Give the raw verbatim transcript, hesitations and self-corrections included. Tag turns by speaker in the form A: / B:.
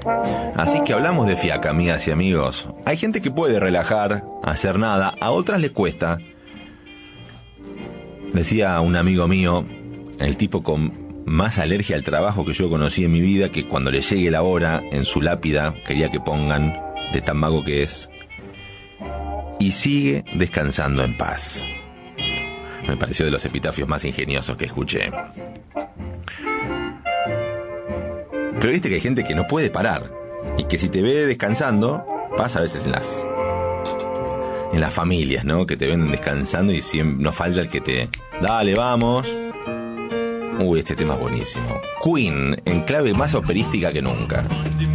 A: Así que hablamos de fiaca, amigas y amigos. Hay gente que puede relajar, hacer nada, a otras les cuesta. Decía un amigo mío, el tipo con más alergia al trabajo que yo conocí en mi vida, que cuando le llegue la hora, en su lápida quería que pongan, de tan vago que es, y sigue descansando en paz. Me pareció de los epitafios más ingeniosos que escuché. Pero viste que hay gente que no puede parar, y que si te ve descansando, pasa a veces en las en las familias, ¿no? Que te ven descansando y siempre, no falta el que te... Dale, vamos. Uy, este tema es buenísimo. Queen, en clave más operística que nunca.